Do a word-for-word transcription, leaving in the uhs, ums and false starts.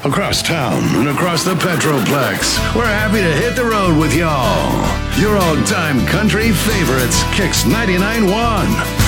across town and across the Petroplex. We're happy to hit the road with y'all. Your old-time country favorites, Kicks ninety-nine point one.